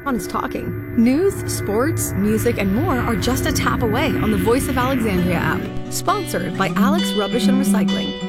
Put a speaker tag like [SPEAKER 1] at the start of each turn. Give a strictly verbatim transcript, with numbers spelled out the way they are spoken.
[SPEAKER 1] is talking. News, sports, music, and more are just a tap away on the Voice of Alexandria app. Sponsored by Alex Rubbish and Recycling.